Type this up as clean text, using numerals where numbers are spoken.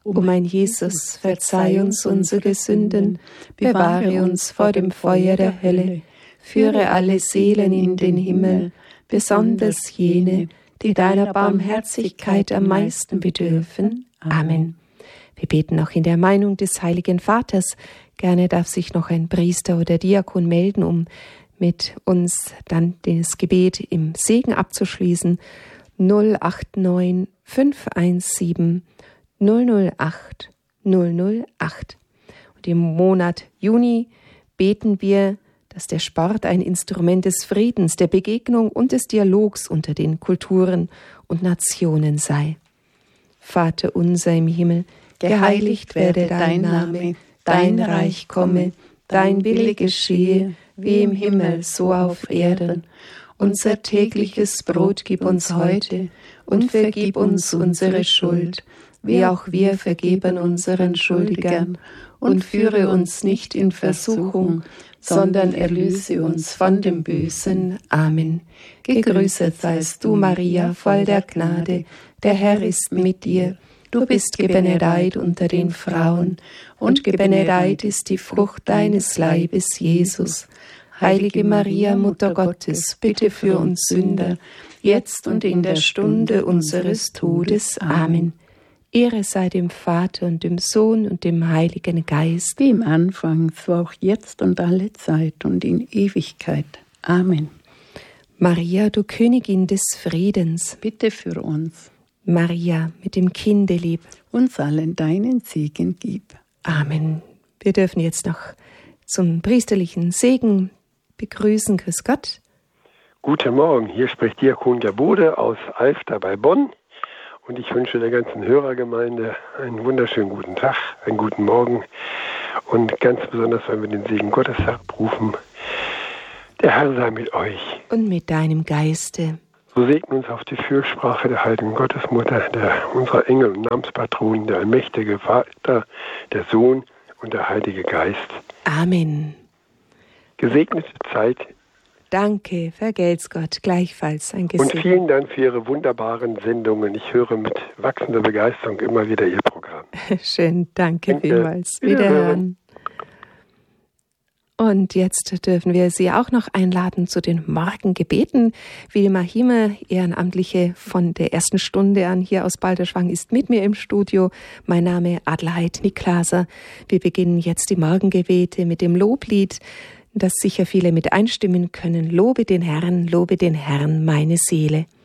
O mein Jesus, verzeih uns unsere Sünden, bewahre uns vor dem Feuer der Hölle, führe alle Seelen in den Himmel, besonders jene, die deiner Barmherzigkeit am meisten bedürfen. Amen. Wir beten auch in der Meinung des Heiligen Vaters. Gerne darf sich noch ein Priester oder Diakon melden, um mit uns dann das Gebet im Segen abzuschließen. 089 517 008 008. Und im Monat Juni beten wir, dass der Sport ein Instrument des Friedens, der Begegnung und des Dialogs unter den Kulturen und Nationen sei. Vater unser im Himmel, geheiligt werde dein Name, dein Reich komme, dein Wille geschehe, wie im Himmel, so auf Erden. Unser tägliches Brot gib uns heute und vergib uns unsere Schuld, wie auch wir vergeben unseren Schuldigern. Und führe uns nicht in Versuchung, sondern erlöse uns von dem Bösen. Amen. Gegrüßet seist du, Maria, voll der Gnade, der Herr ist mit dir. Du bist gebenedeit unter den Frauen, und gebenedeit ist die Frucht deines Leibes, Jesus. Heilige Maria, Mutter Gottes, bitte für uns Sünder, jetzt und in der Stunde unseres Todes. Amen. Ehre sei dem Vater und dem Sohn und dem Heiligen Geist. Wie im Anfang, so auch jetzt und alle Zeit und in Ewigkeit. Amen. Maria, du Königin des Friedens, bitte für uns. Maria, mit dem Kinde lieb, uns allen deinen Segen gib. Amen. Wir dürfen jetzt noch zum priesterlichen Segen begrüßen. Grüß Gott. Guten Morgen, hier spricht Diakon Gabode aus Alfter bei Bonn. Und ich wünsche der ganzen Hörergemeinde einen wunderschönen guten Tag, einen guten Morgen. Und ganz besonders, wenn wir den Segen Gottes abrufen, der Herr sei mit euch. Und mit deinem Geiste. So segne uns auf die Fürsprache der Heiligen Gottesmutter, unserer Engel und Namenspatronen, der allmächtige Vater, der Sohn und der Heilige Geist. Amen. Gesegnete Zeit. Danke, vergelt's Gott, gleichfalls ein Gesegen. Und vielen Dank für Ihre wunderbaren Sendungen. Ich höre mit wachsender Begeisterung immer wieder Ihr Programm. Schön, danke vielmals. Wiederhören. Und jetzt dürfen wir Sie auch noch einladen zu den Morgengebeten. Wilma Hime, Ehrenamtliche von der ersten Stunde an hier aus Balderschwang, ist mit mir im Studio. Mein Name Adelheid Niklaser. Wir beginnen jetzt die Morgengebete mit dem Loblied, das sicher viele mit einstimmen können. Lobe den Herrn, meine Seele.